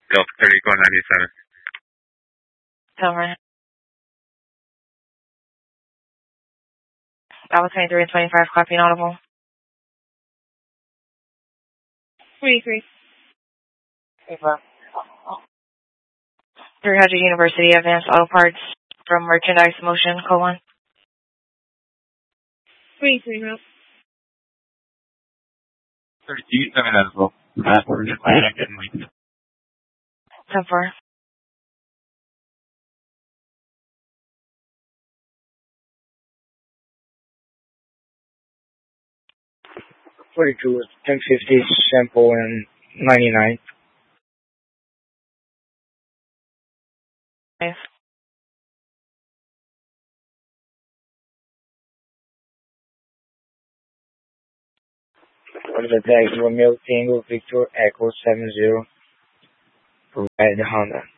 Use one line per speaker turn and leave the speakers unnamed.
Delta 30 going 97.
Silver. Bravo 23 and 25, copy and audible.
23.
300 University Advanced Auto Parts from Merchandise Motion, code 1.
23, route.
32, 7 as well. We're just getting late.
10-4.
With 1050 sample and 99.
Nice.
What is the tag? Romeo Tango Victor Echo 70. Provide the Honda.